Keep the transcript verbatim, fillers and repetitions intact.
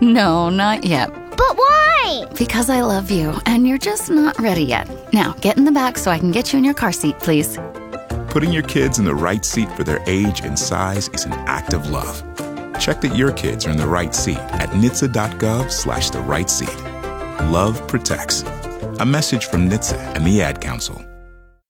No, not yet. But why? Because I love you, and you're just not ready yet. Now, get in the back so I can get you in your car seat, please. Putting your kids in the right seat for their age and size is an act of love. Check that your kids are in the right seat at N H T S A dot gov slash the right seat. Love protects. A message from N H T S A and the Ad Council.